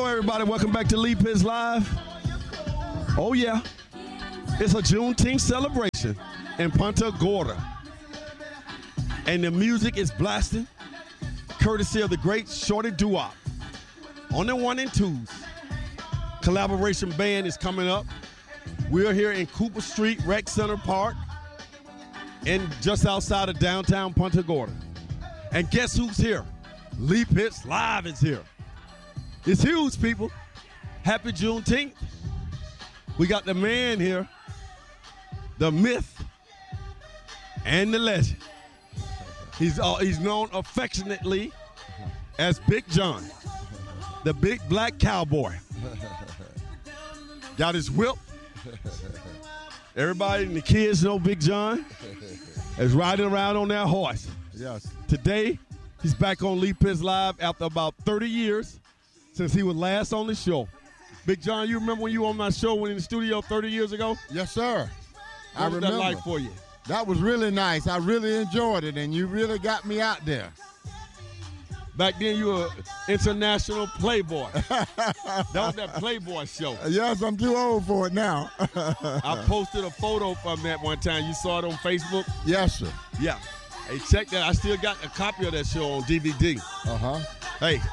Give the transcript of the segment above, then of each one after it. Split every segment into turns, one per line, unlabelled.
Hello, everybody. Welcome back to Lee Pitts Live. Oh, yeah. It's a Juneteenth celebration in Punta Gorda. And the music is blasting, courtesy of the great Shorty Doo-Wop. On the 1 and 2s. Collaboration band is coming up. We're here in Cooper Street, Rec Center Park, and just outside of downtown Punta Gorda. And guess who's here? Lee Pitts Live is here. It's huge, people. Happy Juneteenth. We got the man here, the myth, and the legend. He's known affectionately as Big John, the big black cowboy. Got his whip. Everybody and the kids know Big John is riding around on that horse.
Yes.
Today, he's back on Lee Pitts Live after about 30 years since he was last on the show. Big John, you remember when you were on my show when in the studio 30 years ago?
Yes, sir.
I remember. What was that like for you?
That was really nice. I really enjoyed it, and you really got me out there.
Back then, you were international playboy. That was that Playboy show.
Yes, I'm too old for it now.
I posted a photo from that one time. You saw it on Facebook?
Yes, sir.
Yeah. Hey, check that. I still got a copy of that show on DVD.
Uh-huh.
Hey.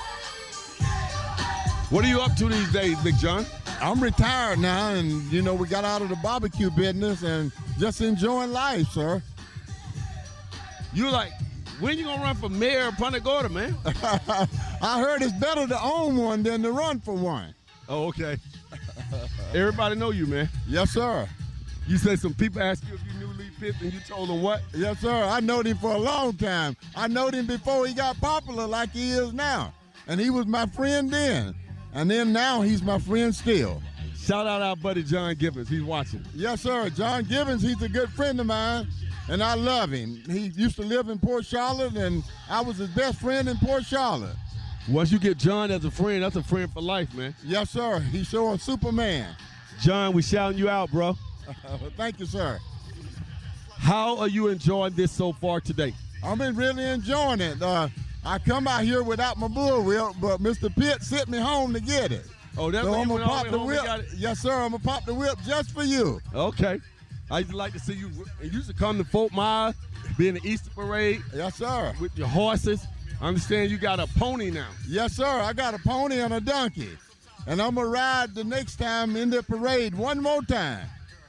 What are you up to these days, Big John?
I'm retired now, and, we got out of the barbecue business and just enjoying life, sir.
You when you going to run for mayor of Punta Gorda, man?
I heard it's better to own one than to run for one.
Oh, okay. Everybody know you, man.
Yes, sir.
You said some people asked you if you knew Lee Pitts, and you told them what?
Yes, sir. I knowed him for a long time. I knowed him before he got popular like he is now. And he was my friend then. And then now he's my friend still.
Shout out our buddy John Gibbons. He's watching.
Yes, sir. John Gibbons, he's a good friend of mine, and I love him. He used to live in Port Charlotte, and I was his best friend in Port Charlotte.
Once you get John as a friend, that's a friend for life, man.
Yes, sir. He's sure a Superman.
John, we shouting you out, bro.
Thank you, sir.
How are you enjoying this so far today?
I've been really enjoying it. I come out here without my bullwhip, but Mr. Pitt sent me home to get it.
Oh, that's
so
I'm going to
pop the whip. Yes, sir. I'm going to pop the whip just for you.
Okay. I used to like to see you. You used to come to Fort Myers, be in the Easter Parade.
Yes, sir.
With your horses. I understand you got a pony now.
Yes, sir. I got a pony and a donkey. And I'm going to ride the next time in the parade one more time.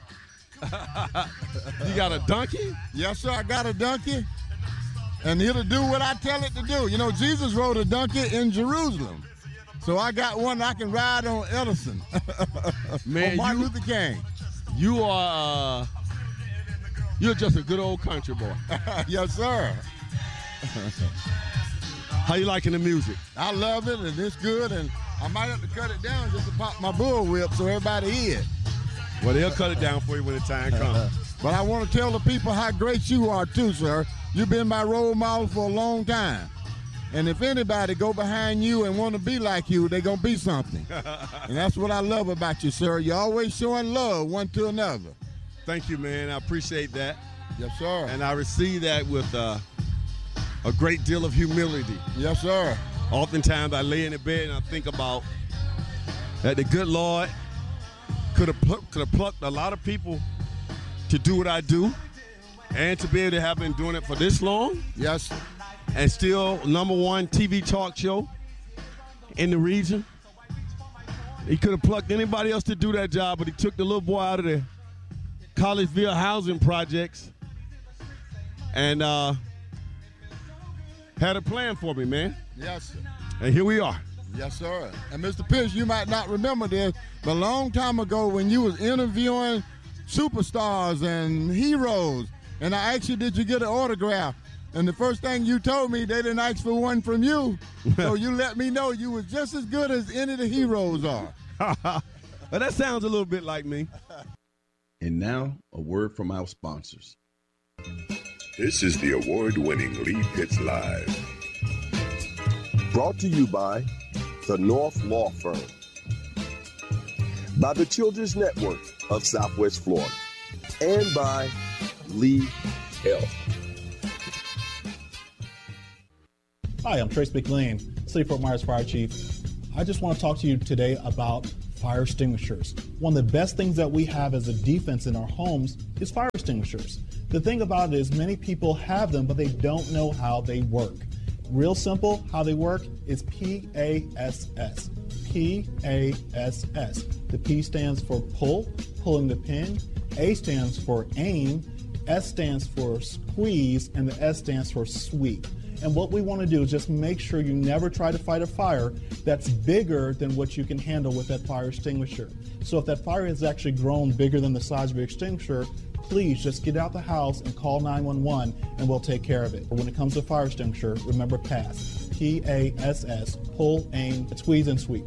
You got a donkey?
Yes, sir. I got a donkey. And it'll do what I tell it to do. Jesus rode a donkey in Jerusalem. So I got one I can ride on Edison.
Man,
Martin Luther King.
You're just a good old country boy.
Yes, sir.
How you liking the music?
I love it, and it's good, and I might have to cut it down just to pop my bullwhip so everybody hear it.
Well, they'll cut it down for you when the time comes.
But I want to tell the people how great you are, too, sir. You've been my role model for a long time. And if anybody go behind you and want to be like you, they're going to be something. And that's what I love about you, sir. You're always showing love one to another.
Thank you, man. I appreciate that.
Yes, sir.
And I receive that with a great deal of humility.
Yes, sir.
Oftentimes I lay in the bed and I think about that the good Lord could have plucked a lot of people to do what I do and to be able to have been doing it for this long.
Yes.
And still #1 TV talk show in the region. He could have plucked anybody else to do that job, but he took the little boy out of the Collegeville housing projects and had a plan for me, man.
Yes, sir.
And here we are.
Yes, sir. And Mr. Pitts, you might not remember this, but a long time ago when you was interviewing superstars and heroes, and I asked you, did you get an autograph? And the first thing you told me, they didn't ask for one from you. So you let me know you was just as good as any of the heroes are.
Well, that sounds a little bit like me.
And now, a word from our sponsors.
This is the award-winning Lee Pitts Live.
Brought to you by the North Law Firm, by the Children's Network of Southwest Florida, and by Lee Health.
Hi, I'm Trace McLean, City Fort Myers Fire Chief. I just want to talk to you today about fire extinguishers. One of the best things that we have as a defense in our homes is fire extinguishers. The thing about it is many people have them, but they don't know how they work. Real simple, how they work is PASS. PASS. The P stands for pull, pulling the pin. A stands for aim. S stands for squeeze, and the S stands for sweep. And what we want to do is just make sure you never try to fight a fire that's bigger than what you can handle with that fire extinguisher. So if that fire has actually grown bigger than the size of your extinguisher, please just get out the house and call 911 and we'll take care of it. When it comes to fire extinguisher, remember PASS. PASS, pull, aim, squeeze, and sweep.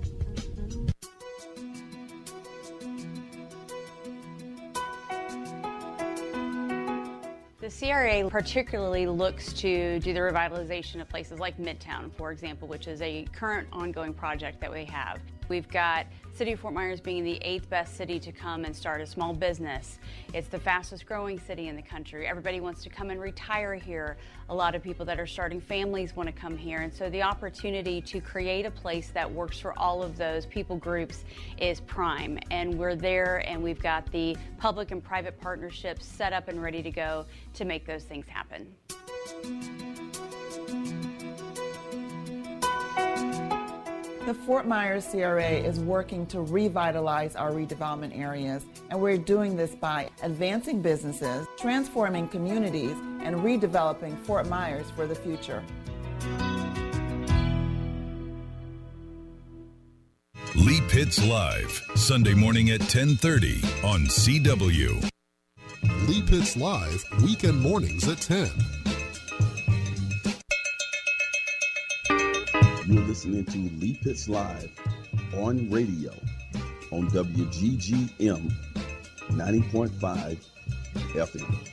The CRA particularly looks to do the revitalization of places like Midtown, for example, which is a current ongoing project that we have. We've got City of Fort Myers being the 8th best city to come and start a small business. It's the fastest growing city in the country. Everybody wants to come and retire here. A lot of people that are starting families want to come here. And so the opportunity to create a place that works for all of those people groups is prime. And we're there, and we've got the public and private partnerships set up and ready to go to make those things happen.
The Fort Myers CRA is working to revitalize our redevelopment areas, and we're doing this by advancing businesses, transforming communities, and redeveloping Fort Myers for the future.
Lee Pitts Live, Sunday morning at 10:30 on CW.
Lee Pitts Live, weekend mornings at 10.
You're listening to Lee Pitts Live on radio on WGGM 90.5 FM.